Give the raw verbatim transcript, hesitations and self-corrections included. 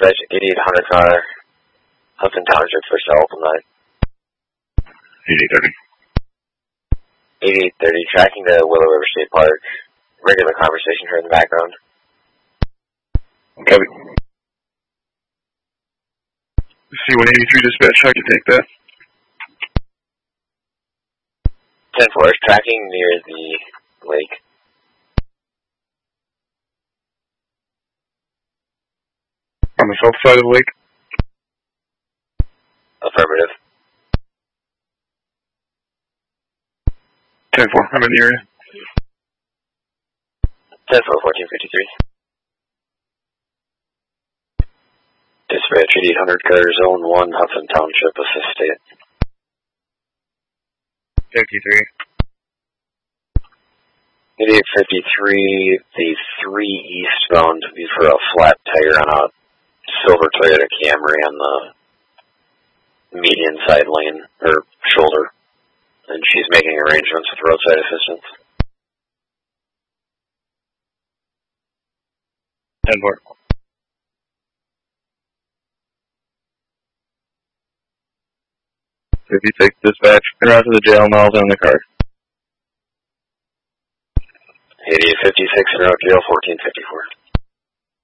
Dispatch eighty-eight hundred car, Hudson Township for cell tonight. eighty-eight thirty. eighty-eight thirty, tracking to Willow River State Park. Regular conversation here in the background. Copy. C one eighty-three dispatch, I can take that. ten four is tracking near the lake. On the south side of the lake? Affirmative. ten four, I'm in the area. ten four, fourteen fifty-three. Dispatch eighty-eight hundred car, zone one, Hudson Township, assist state. fifty-three. eighty-eight fifty-three, the three eastbound, be for a flat tire on a silver Toyota Camry on the median side lane, or shoulder. And she's making arrangements with roadside assistance. ten four. fifty-six dispatch, and out to the jail, miles on the car. eighty-eight fifty-six, and out jail, fourteen fifty-four.